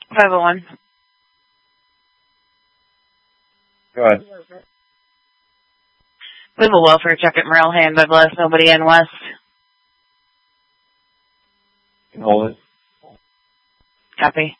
501. Go ahead. We have a welfare check at Merle by Bless, nobody in West. You can hold it. Copy.